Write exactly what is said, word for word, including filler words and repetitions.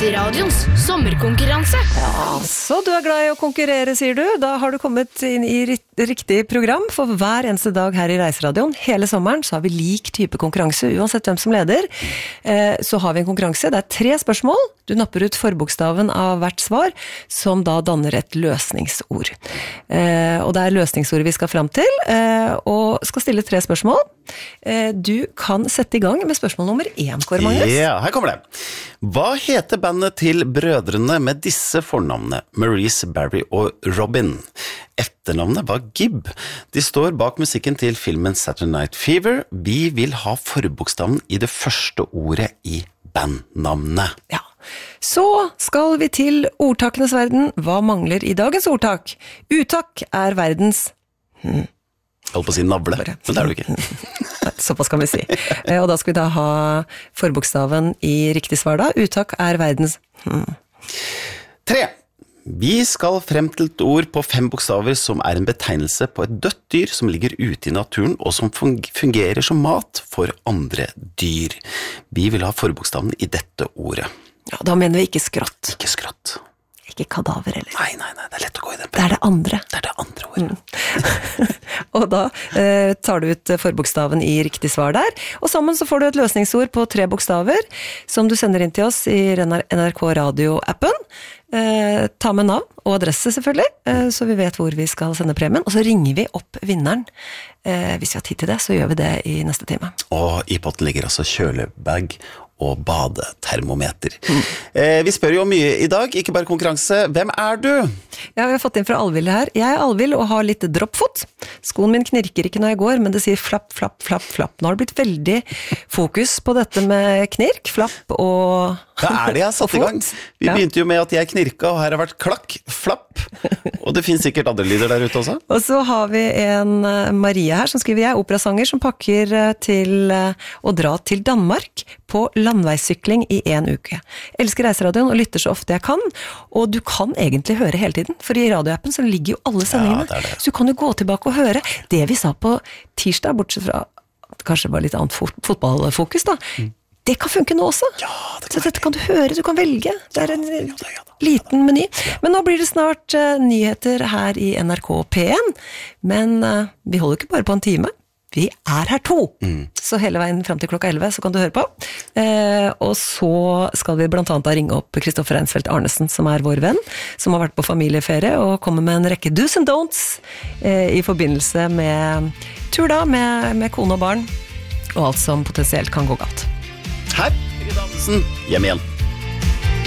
Reiseradions sommerkonkurranse. Ja, så du er glad i å konkurrere, sier du. Da har du kommet inn i riktig program, for hver eneste dag her i Reiseradion, hele sommeren, så har vi lik type konkurranse, uansett hvem som leder. Eh, så har vi en konkurranse, det er tre spørsmål. Du napper ut forbokstaven av hvert svar, som da danner et løsningsord. Eh, og det er løsningsordet vi skal fram til, eh, og skal stille tre spørsmål. Eh, du kan sette i gang med spørsmål nummer én, Kåre Magnus. Ja, her kommer det. Hva heter bandet til brødrene med disse fornavnene? Maurice, Barry og Robin. Etternavnet var Gibb. De står bak musikken til filmen Saturday Night Fever. Vi vil ha forbokstaven i det første ordet i bandnavnet. Ja. Så skal vi til ordtakenes verden. Hva mangler i dagens ordtak? Uttak er verdens... Hmm. Jeg holdt på å si navle, men det er du ikke. Såpass kan vi si. Og da skal vi da ha forbokstaven i riktig svar da. Uttak er verdens... Hmm. Tre. Vi skal frem til et ord på fem bokstaver som er en betegnelse på et dødt dyr som ligger ute i naturen og som fungerer som mat for andre dyr. Vi vil ha forbokstaven i dette ordet. Ja, da mener vi ikke skrått. Ikke skrått. Ikke kadaver heller. Nei, nei, nei, det er lett å gå i den. Det er det andre. Det er det andre ordet. Mm. Og da eh, tar du ut forbokstaven i riktig svar der, og sammen så får du et løsningsord på tre bokstaver, som du sender inn til oss i N R K Radio-appen. Eh, ta med navn og adresse selvfølgelig, eh, så vi vet hvor vi skal sende premien, og så ringer vi opp vinneren. Eh, hvis vi har tid til det, så gjør vi det i neste time. Og i potten ligger altså kjølebag og badetermometer. Mm. Eh, vi spør jo mye i dag, ikke bare konkurranse. Hvem er du? Ja, vi har fått inn fra Alvild her. Jeg er Alvild og har litt droppfot. Skoen min knirker ikke når jeg går, men det sier flapp, flapp, flapp, flapp. Nå har det blitt veldig fokus på dette med knirk, flapp og... Hva er det jeg har satt i gang? Vi ja. begynte jo med at jeg knirka, og her har vært klakk, flapp, og det finnes sikkert andre lyder der ute også. Og så har vi en Maria her som skriver, jeg er operasanger som pakker til å dra til Danmark på landveissykling i en uke. Jeg elsker Reiseradion og lytter så ofte jeg kan, og du kan egentlig høre hele tiden, for i radioappen så ligger jo alle sendingene, ja, det det. Så du kan jo gå tilbake og høre det vi sa på tirsdag, bortsett fra at det kanskje var litt annet fot- fotballfokus da. Mm. Det kan funke nå også. Ja, det så dette kan du høre, du kan velge. Det er en ja, ja, ja, ja. liten meny. Men nå blir det snart uh, nyheter her i N R K P en, men uh, vi holder ikke bare på en time. Vi er her to. Mm. Så hele veien frem til klokka elleve så kan du høre på. Eh, og så skal vi blant annet ringe opp Kristoffer Reinsfeldt Arnesen, som er vår venn, som har vært på familieferie og kommer med en rekke do's and don'ts eh, i forbindelse med tur da, med, med kone og barn, og alt som potensielt kan gå galt. Her, Rydda Hansen, hjem igjen.